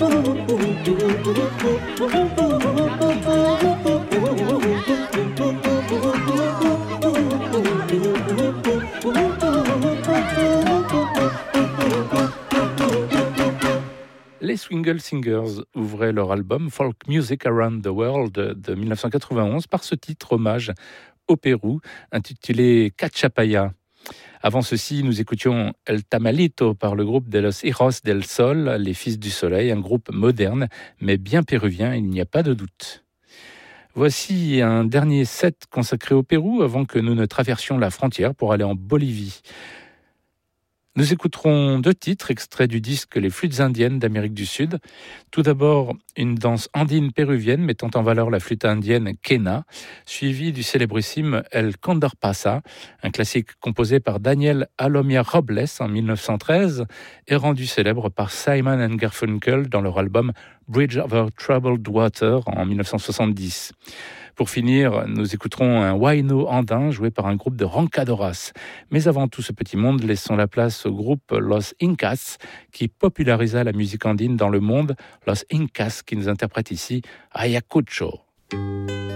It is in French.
Les Swingle Singers ouvraient leur album Folk Music Around the World de 1991 par ce titre hommage au Pérou intitulé Cachapaya. Avant ceci, nous écoutions El Tamalito par le groupe de Los Hijos del Sol, les Fils du Soleil, un groupe moderne mais bien péruvien, il n'y a pas de doute. Voici un dernier set consacré au Pérou avant que nous ne traversions la frontière pour aller en Bolivie. Nous écouterons 2 titres extraits du disque Les flûtes indiennes d'Amérique du Sud. Tout d'abord, une danse andine péruvienne mettant en valeur la flûte indienne quena, suivie du célébrissime El Condor Pasa, un classique composé par Daniel Alomia Robles en 1913 et rendu célèbre par Simon & Garfunkel dans leur album Bridge Over Troubled Water en 1970. Pour finir, nous écouterons un huayno andin joué par un groupe de rancadoras. Mais avant tout ce petit monde, laissons la place au groupe Los Incas qui popularisa la musique andine dans le monde. Los Incas qui nous interprète ici Ayacucho.